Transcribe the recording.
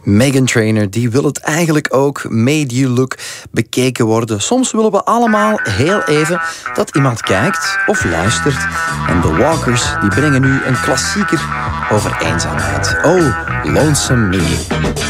Meghan Trainor, die wil het eigenlijk ook. Made You Look bekeken worden. Soms willen we allemaal heel even dat iemand kijkt of luistert. En The Walkers, die brengen nu een klassieker over eenzaamheid. Oh, Lonesome Me.